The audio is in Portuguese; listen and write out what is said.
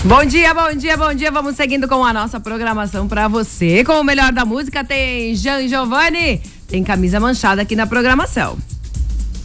Bom dia, bom dia, bom dia. Vamos seguindo com a nossa programação pra você. Com o melhor da música tem Jean Giovanni. Tem camisa manchada aqui na programação.